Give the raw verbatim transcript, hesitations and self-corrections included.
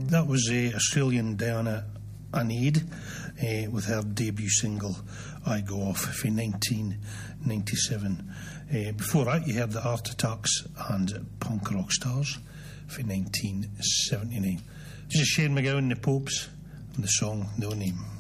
That was uh, Australian Diana Aneid uh, with her debut single I Go Off from nineteen ninety-seven. Uh, before that you heard the Art Attacks and Punk Rock Stars from nineteen seventy-nine. This is Shane MacGowan and the Popes and the song No Name.